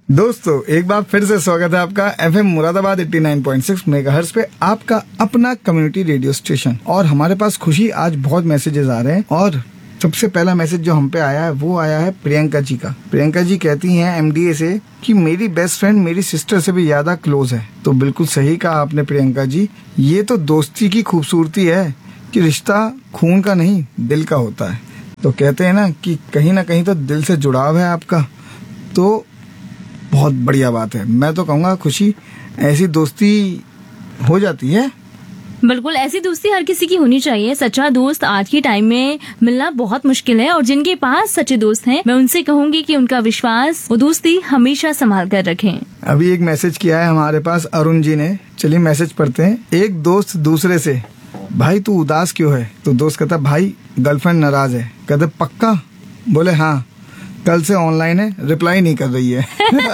दोस्तों एक बार फिर से स्वागत है आपका एफएम मुरादाबाद 89.6 मेगाहर्ट्ज पे, आपका अपना कम्युनिटी रेडियो स्टेशन। और हमारे पास खुशी आज बहुत मैसेजेस आ रहे हैं और सबसे पहला मैसेज जो हम पे आया है वो आया है प्रियंका जी का। प्रियंका जी कहती हैं एमडीए से कि मेरी बेस्ट फ्रेंड मेरी सिस्टर से भी ज्यादा क्लोज है। तो बिल्कुल सही कहा आपने प्रियंका जी, ये तो दोस्ती की खूबसूरती है कि रिश्ता खून का नहीं दिल का होता है। तो कहते हैं ना कि कहीं ना कहीं तो दिल से जुड़ाव है आपका, तो बहुत बढ़िया बात है। मैं तो कहूँगा खुशी ऐसी दोस्ती हो जाती है। बिल्कुल, ऐसी दोस्ती हर किसी की होनी चाहिए। सच्चा दोस्त आज के टाइम में मिलना बहुत मुश्किल है और जिनके पास सच्चे दोस्त हैं, मैं उनसे कहूंगी कि उनका विश्वास, वो दोस्ती हमेशा संभाल कर रखें। अभी एक मैसेज किया है हमारे पास अरुण जी ने, चलिए मैसेज पढ़ते हैं। एक दोस्त दूसरे से, भाई तू उदास क्यों है? तो दोस्त कहता भाई गर्लफ्रेंड नाराज है। कहते पक्का? बोले हाँ, कल से ऑनलाइन है, रिप्लाई नहीं कर रही है।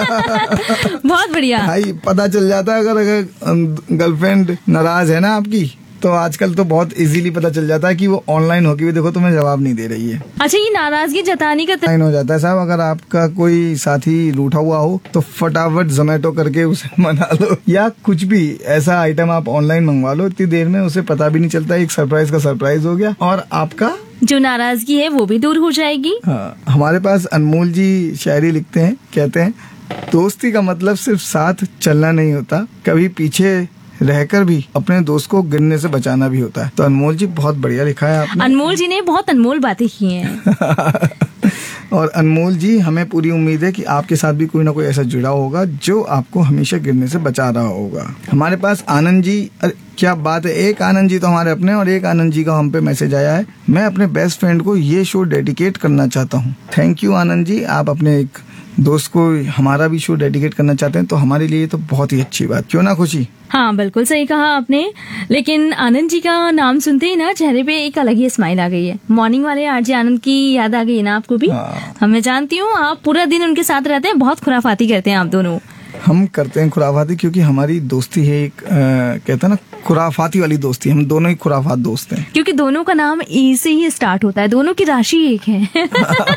बहुत बढ़िया भाई पता चल जाता है अगर गर्लफ्रेंड नाराज है ना आपकी, तो आजकल तो बहुत इजीली पता चल जाता है कि वो ऑनलाइन होके भी देखो तुम्हें जवाब नहीं दे रही है। अच्छा, ये नाराजगी जताने का टाइम हो जाता है साहब। अगर आपका कोई साथी रूठा हुआ हो तो फटाफट जोमेटो करके उसे मना लो, या कुछ भी ऐसा आइटम आप ऑनलाइन मंगवा लो, इतनी देर में उसे पता भी नहीं चलता, एक सरप्राइज का सरप्राइज हो गया और आपका जो नाराजगी है वो भी दूर हो जाएगी। हाँ, हमारे पास अनमोल जी शायरी लिखते हैं, कहते हैं दोस्ती का मतलब सिर्फ साथ चलना नहीं होता, कभी पीछे रहकर भी अपने दोस्त को गिरने से बचाना भी होता है। तो अनमोल जी बहुत बढ़िया लिखा है आपने। अनमोल जी ने बहुत अनमोल बातें की हैं। और अनमोल जी, हमें पूरी उम्मीद है कि आपके साथ भी कोई ना कोई ऐसा जुड़ा होगा जो आपको हमेशा गिरने से बचा रहा होगा। हमारे पास आनंद जी, क्या बात है, एक आनंद जी तो हमारे अपने और एक आनंद जी का हम पे मैसेज आया है। मैं अपने बेस्ट फ्रेंड को ये शो डेडिकेट करना चाहता हूँ। थैंक यू आनंद जी, आप अपने एक दोस्त को हमारा भी शो डेडिकेट करना चाहते हैं तो हमारे लिए तो बहुत ही अच्छी बात, क्यों ना खुशी? हाँ बिल्कुल सही कहा आपने। लेकिन आनंद जी का नाम सुनते ही ना चेहरे पे एक अलग ही स्माइल आ गई है। मॉर्निंग वाले आरजे आनंद की याद आ गई है ना आपको भी? हाँ, मैं जानती हूँ आप पूरा दिन उनके साथ रहते हैं, बहुत खुराफाती करते हैं आप दोनों। हम करते हैं खुराफाती क्योंकि हमारी दोस्ती है एक कहते हैं ना खुराफाती वाली दोस्ती। हम दोनों ही खुराफात दोस्त हैं क्योंकि दोनों का नाम ई से ही स्टार्ट होता है, दोनों की राशि एक है।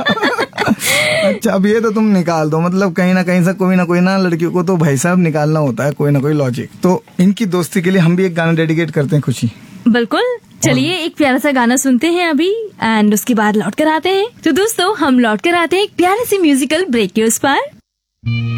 अच्छा, अब ये तो तुम निकाल दो, मतलब कहीं ना कहीं से कोई ना लड़कियों को तो भाई साहब निकालना होता है कोई ना कोई लॉजिक। तो इनकी दोस्ती के लिए हम भी एक गाना डेडिकेट करते हैं खुशी। बिल्कुल, चलिए एक प्यारा सा गाना सुनते हैं अभी एंड उसके बाद लौट कर आते हैं। तो दोस्तों हम लौट कर आते हैं एक प्यारे से म्यूजिकल ब्रेक के उस पर।